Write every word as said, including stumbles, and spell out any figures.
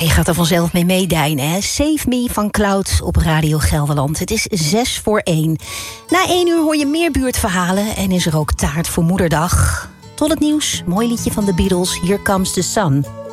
je gaat er vanzelf mee meedijnen, hè? Save Me van Cloud op Radio Gelderland. Het is zes voor één. Na één uur hoor je meer buurtverhalen en is er ook taart voor Moederdag. Tot het nieuws, mooi liedje van de Beatles, Here Comes the Sun.